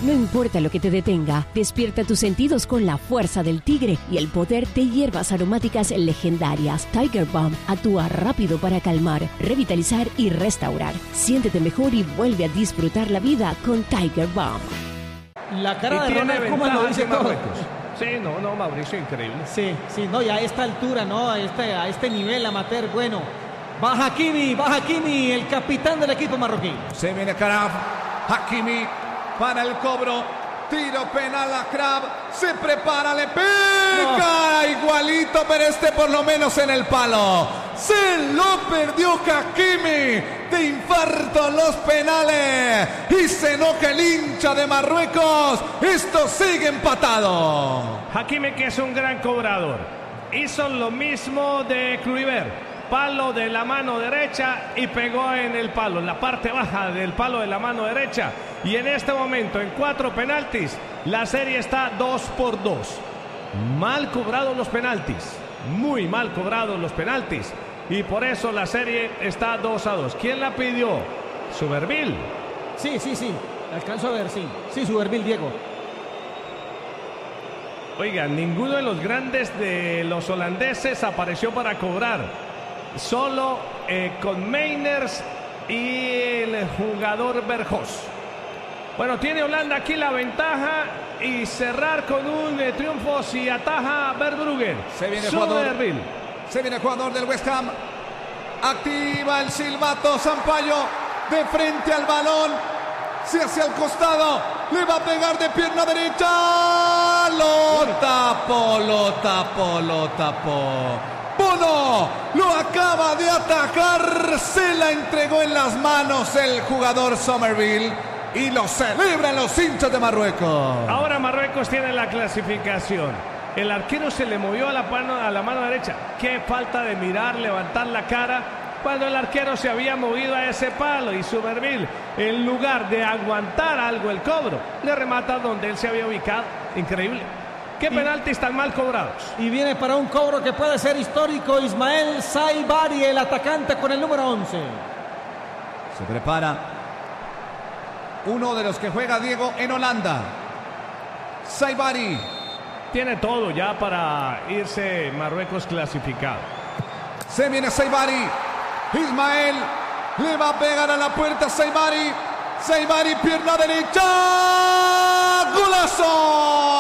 No importa lo que te detenga, despierta tus sentidos con la fuerza del tigre y el poder de hierbas aromáticas legendarias. Tiger Balm actúa rápido para calmar, revitalizar y restaurar. Siéntete mejor y vuelve a disfrutar la vida con Tiger Balm. La cara de Ronald Koeman lo dice todo. Sí, no, Mauricio, increíble. Sí, no, y a esta altura, ¿no? A este nivel amateur, bueno. Va Hakimi, el capitán del equipo marroquí. Se viene Krab, Hakimi para el cobro. Tiro penal a Krab, se prepara, le pega, igualito, pero por lo menos en el palo. Se lo perdió Hakimi, de infarto en los penales, y se enoja el hincha de Marruecos. Esto sigue empatado. Hakimi, que es un gran cobrador, hizo lo mismo de Kluivert. Palo de la mano derecha y pegó en el palo, en la parte baja del palo de la mano derecha. Y en este momento, en 4 penaltis, la serie está 2-2. Mal cobrados los penaltis, muy mal cobrados los penaltis. Y por eso la serie está 2-2. ¿Quién la pidió? Somerville. Sí, alcanzo a ver, sí, Somerville, Diego. Oigan, ninguno de los grandes de los holandeses apareció para cobrar. Solo con Meiners y el jugador Bergos. Bueno, tiene Holanda aquí la ventaja y cerrar con un triunfo si ataja Verbruggen. Se viene el jugador del West Ham. Activa el silbato Sampaio de frente al balón. Se hace al costado. Le va a pegar de pierna derecha. Lo tapó. Bono lo acaba de atacar, se la entregó en las manos el jugador Somerville y lo celebran los hinchas de Marruecos. Ahora Marruecos tiene la clasificación. El arquero se le movió a la mano derecha. Qué falta de mirar, levantar la cara cuando el arquero se había movido a ese palo, y Somerville, en lugar de aguantar algo el cobro, le remata donde él se había ubicado. Increíble. ¿Qué penaltis tan mal cobrados? Y viene para un cobro que puede ser histórico Ismael Saibari, el atacante con el número 11. Se prepara uno de los que juega, Diego, en Holanda. Saibari. Tiene todo ya para irse Marruecos clasificado. Se viene Saibari. Ismael le va a pegar a la puerta Saibari. Saibari, pierna derecha. ¡Golazo!